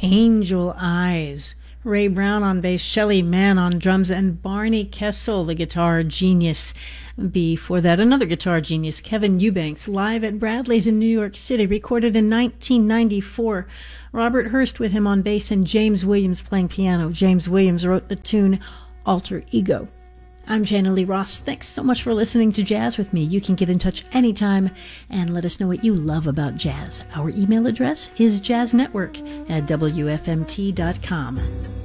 Angel Eyes. Ray Brown on bass, Shelly Manne on drums, and Barney Kessel, the guitar genius. Before that, another guitar genius, Kevin Eubanks, live at Bradley's in New York City, recorded in 1994. Robert Hurst with him on bass and James Williams playing piano. James Williams wrote the tune Alter Ego. I'm Jana Lee Ross. Thanks so much for listening to Jazz with me. You can get in touch anytime and let us know what you love about jazz. Our email address is jazznetwork@wfmt.com.